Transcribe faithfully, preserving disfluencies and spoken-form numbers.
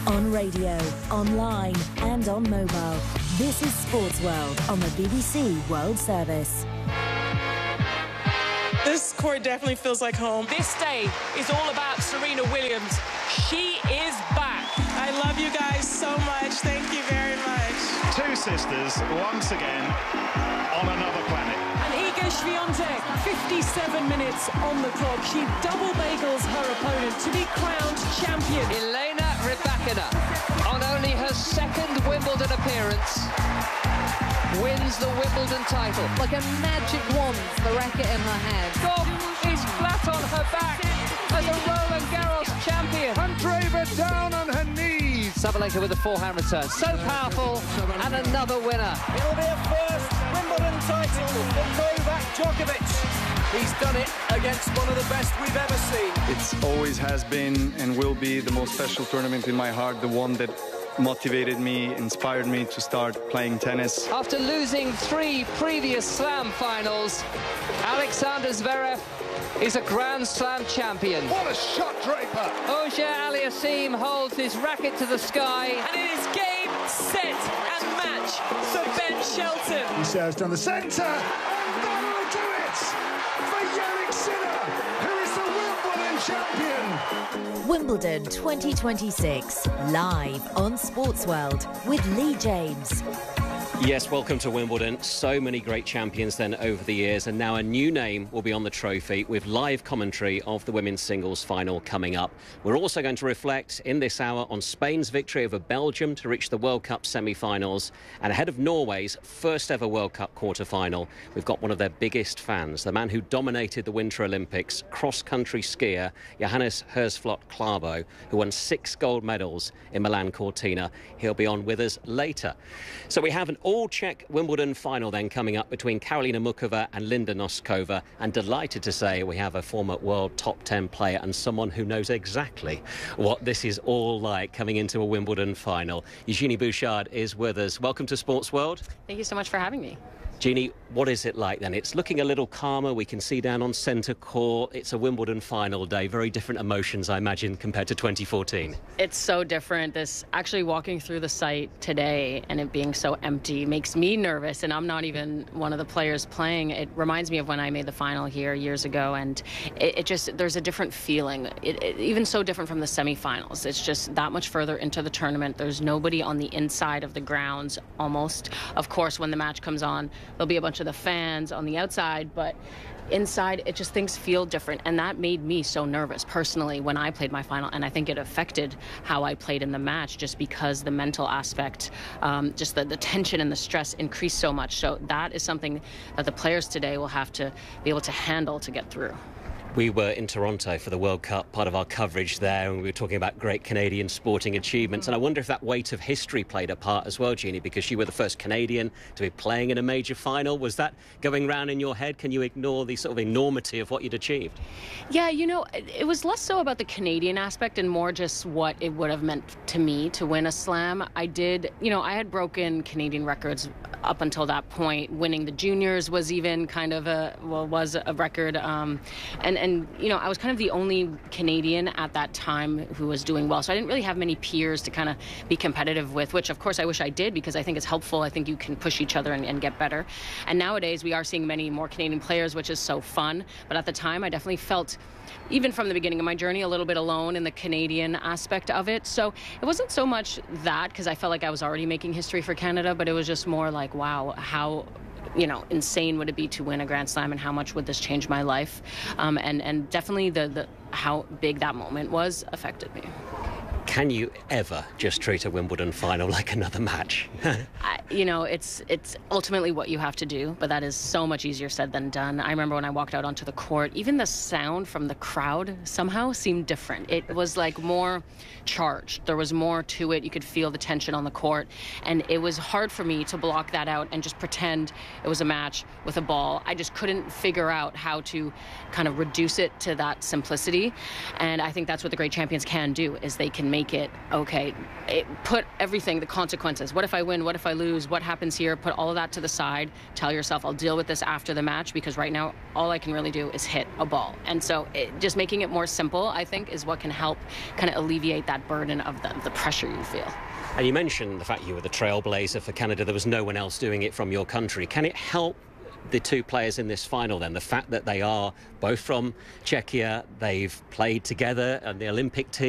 On radio, online and on mobile. This is Sports World on the B B C World Service. This court definitely feels like home. This day is all about Serena Williams. She is back. I love you guys so much. Thank you very much. Two sisters once again on another planet. And Iga Swiatek, fifty-seven minutes on the clock. She double bagels her opponent to be crowned champion. Elena Rybakina, on only her second Wimbledon appearance, wins the Wimbledon title. Like a magic wand, the racket in her hand. Gauff is flat on her back as a Roland Garros champion. Andreeva down on her knees. Sabalenka with a forehand return. So powerful, and another winner. It'll be a first Wimbledon title for Novak Djokovic. He's done it against one of the best we've ever seen. It always has been and will be the most special tournament in my heart, the one that motivated me, inspired me to start playing tennis. After losing three previous Slam finals, Alexander Zverev is a Grand Slam champion. What a shot, Draper! Auger Aliassime holds his racket to the sky. And it is game, set and match for Ben Shelton. He serves down the centre, and that'll do it for Jannik Sinner, who is the Wimbledon champion. Wimbledon twenty twenty-six, live on Sports World with Lee James. Yes, welcome to Wimbledon. So many great champions then over the years, and now a new name will be on the trophy with live commentary of the women's singles final coming up. We're also going to reflect in this hour on Spain's victory over Belgium to reach the World Cup semi-finals, and ahead of Norway's first ever World Cup quarter-final, we've got one of their biggest fans, the man who dominated the Winter Olympics, cross-country skier Johannes Hersflot Klæbo, who won six gold medals in Milan Cortina. He'll be on with us later. So we have an all-Czech Wimbledon final then coming up between Karolina Muchova and Linda Noskova, and delighted to say we have a former world top ten player and someone who knows exactly what this is all like coming into a Wimbledon final. Eugenie Bouchard is with us. Welcome to Sports World. Thank you so much for having me. Jeannie, what is it like then? It's looking a little calmer. We can see down on centre court. It's a Wimbledon final day. Very different emotions, I imagine, compared to twenty fourteen. It's so different. This actually walking through the site today and it being so empty makes me nervous, and I'm not even one of the players playing. It reminds me of when I made the final here years ago, and it, it just, there's a different feeling. It, it, even so different from the semifinals. It's just that much further into the tournament. There's nobody on the inside of the grounds almost. Of course, when the match comes on, there'll be a bunch of the fans on the outside, but inside it just, things feel different, and that made me so nervous personally when I played my final, and I think it affected how I played in the match just because the mental aspect, um, just the, the tension and the stress increased so much. So that is something that the players today will have to be able to handle to get through. We were in Toronto for the World Cup, part of our coverage there, and we were talking about great Canadian sporting achievements. And I wonder if that weight of history played a part as well, Jeannie, because you were the first Canadian to be playing in a major final. Was that going round in your head? Can you ignore the sort of enormity of what you'd achieved? Yeah, you know, it was less so about the Canadian aspect and more just what it would have meant to me to win a slam. I did, you know, I had broken Canadian records up until that point. Winning the juniors was even kind of a, well, was a record. Um, and, and, you know, I was kind of the only Canadian at that time who was doing well. So I didn't really have many peers to kind of be competitive with, which of course I wish I did because I think it's helpful. I think you can push each other and, and get better. And nowadays we are seeing many more Canadian players, which is so fun. But at the time I definitely felt, even from the beginning of my journey, a little bit alone in the Canadian aspect of it. So it wasn't so much that, because I felt like I was already making history for Canada, but it was just more like, wow, how, you know, insane would it be to win a Grand Slam, and how much would this change my life? Um, and, and definitely the, the how big that moment was affected me. Can you ever just treat a Wimbledon final like another match? I, you know, it's it's ultimately what you have to do, but that is so much easier said than done. I remember when I walked out onto the court, even the sound from the crowd somehow seemed different. It was like more charged. There was more to it. You could feel the tension on the court, and it was hard for me to block that out and just pretend it was a match with a ball. I just couldn't figure out how to kind of reduce it to that simplicity, and I think that's what the great champions can do, is they can make make it, okay, it, put everything, the consequences. What if I win? What if I lose? What happens here? Put all of that to the side. Tell yourself, I'll deal with this after the match, because right now, all I can really do is hit a ball. And so it, just making it more simple, I think, is what can help kind of alleviate that burden of the, the pressure you feel. And you mentioned the fact you were the trailblazer for Canada. There was no one else doing it from your country. Can it help the two players in this final then, the fact that they are both from Czechia, they've played together on the Olympic team?